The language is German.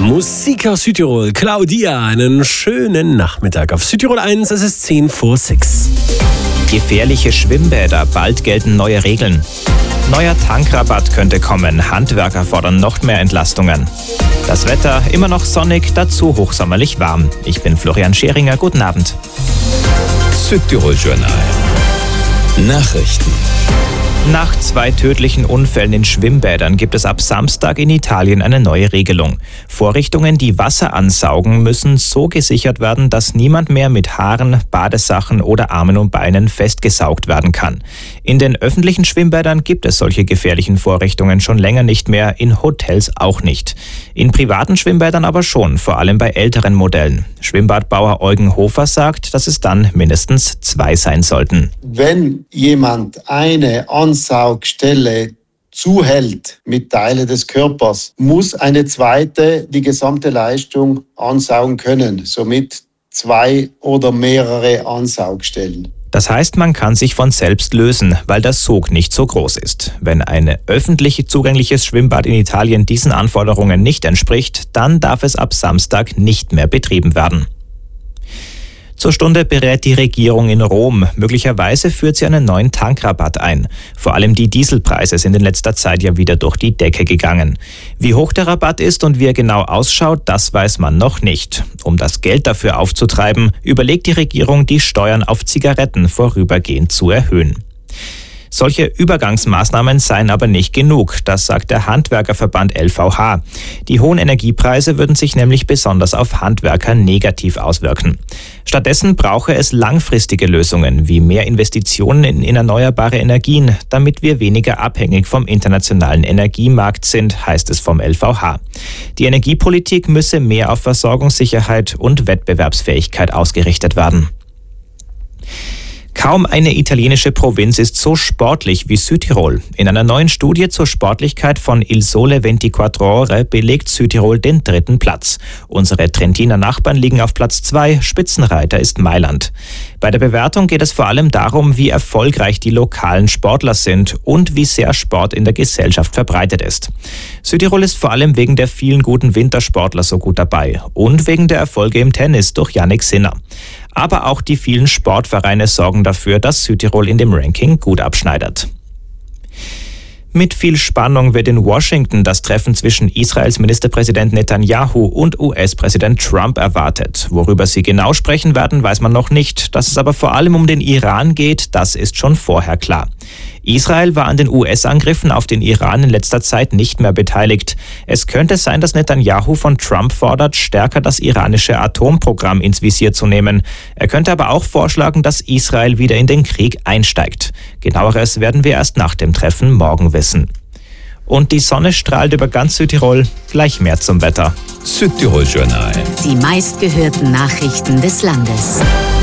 Musik aus Südtirol, Claudia, einen schönen Nachmittag auf Südtirol 1, es ist 10 vor 6. Gefährliche Schwimmbäder, bald gelten neue Regeln. Neuer Tankrabatt könnte kommen, Handwerker fordern noch mehr Entlastungen. Das Wetter immer noch sonnig, dazu hochsommerlich warm. Ich bin Florian Scheringer, guten Abend. Südtirol Journal. Nachrichten. Nach 2 tödlichen Unfällen in Schwimmbädern gibt es ab Samstag in Italien eine neue Regelung. Vorrichtungen, die Wasser ansaugen, müssen so gesichert werden, dass niemand mehr mit Haaren, Badesachen oder Armen und Beinen festgesaugt werden kann. In den öffentlichen Schwimmbädern gibt es solche gefährlichen Vorrichtungen schon länger nicht mehr, in Hotels auch nicht. In privaten Schwimmbädern aber schon, vor allem bei älteren Modellen. Schwimmbadbauer Eugen Hofer sagt, dass es dann mindestens 2 sein sollten. Wenn jemand eine Ansaugstelle zuhält mit Teilen des Körpers, muss eine zweite die gesamte Leistung ansaugen können, somit 2 oder mehrere Ansaugstellen. Das heißt, man kann sich von selbst lösen, weil der Sog nicht so groß ist. Wenn ein öffentlich zugängliches Schwimmbad in Italien diesen Anforderungen nicht entspricht, dann darf es ab Samstag nicht mehr betrieben werden. Zur Stunde berät die Regierung in Rom. Möglicherweise führt sie einen neuen Tankrabatt ein. Vor allem die Dieselpreise sind in letzter Zeit ja wieder durch die Decke gegangen. Wie hoch der Rabatt ist und wie er genau ausschaut, das weiß man noch nicht. Um das Geld dafür aufzutreiben, überlegt die Regierung, die Steuern auf Zigaretten vorübergehend zu erhöhen. Solche Übergangsmaßnahmen seien aber nicht genug, das sagt der Handwerkerverband LVH. Die hohen Energiepreise würden sich nämlich besonders auf Handwerker negativ auswirken. Stattdessen brauche es langfristige Lösungen wie mehr Investitionen in erneuerbare Energien, damit wir weniger abhängig vom internationalen Energiemarkt sind, heißt es vom LVH. Die Energiepolitik müsse mehr auf Versorgungssicherheit und Wettbewerbsfähigkeit ausgerichtet werden. Kaum eine italienische Provinz ist so sportlich wie Südtirol. In einer neuen Studie zur Sportlichkeit von Il Sole 24 Ore belegt Südtirol den 3. Platz. Unsere Trentiner Nachbarn liegen auf Platz 2, Spitzenreiter ist Mailand. Bei der Bewertung geht es vor allem darum, wie erfolgreich die lokalen Sportler sind und wie sehr Sport in der Gesellschaft verbreitet ist. Südtirol ist vor allem wegen der vielen guten Wintersportler so gut dabei und wegen der Erfolge im Tennis durch Jannik Sinner. Aber auch die vielen Sportvereine sorgen dafür, dass Südtirol in dem Ranking gut abschneidet. Mit viel Spannung wird in Washington das Treffen zwischen Israels Ministerpräsident Netanyahu und US-Präsident Trump erwartet. Worüber sie genau sprechen werden, weiß man noch nicht. Dass es aber vor allem um den Iran geht, das ist schon vorher klar. Israel war an den US-Angriffen auf den Iran in letzter Zeit nicht mehr beteiligt. Es könnte sein, dass Netanyahu von Trump fordert, stärker das iranische Atomprogramm ins Visier zu nehmen. Er könnte aber auch vorschlagen, dass Israel wieder in den Krieg einsteigt. Genaueres werden wir erst nach dem Treffen morgen wissen. Und die Sonne strahlt über ganz Südtirol. Gleich mehr zum Wetter. Südtirol Journal. Die meistgehörten Nachrichten des Landes.